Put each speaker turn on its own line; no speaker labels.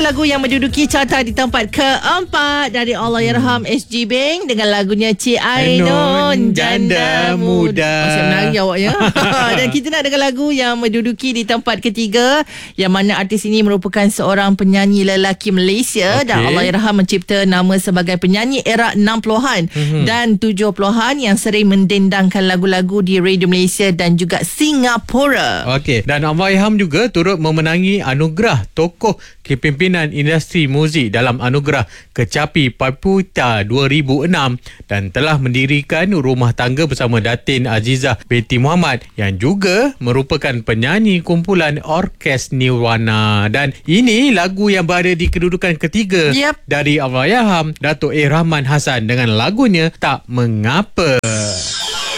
lagu yang menduduki carta di tempat keempat dari Allahyarham SG Bing dengan lagunya Cik Ainun, Janda Muda. Saya menari awaknya. Dan kita nak dengar lagu yang menduduki di tempat ketiga, yang mana artis ini merupakan seorang penyanyi lelaki Malaysia dan Allahyarham mencipta nama sebagai penyanyi era 60-an dan 70-an yang sering mendendangkan lagu-lagu di radio Malaysia dan juga Singapura.
Okey, dan Allahyarham juga turut memenangi anugerah tokoh kepimpinan industri muzik dalam anugerah Kecapi Papuita 2006 dan telah mendirikan rumah tangga bersama Datin Azizah binti Muhammad yang juga merupakan penyanyi kumpulan Orkes Nirwana. Dan ini lagu yang berada di kedudukan ketiga dari Allahyarham, Dato' Rahman Hassan dengan lagunya Tak Mengapa.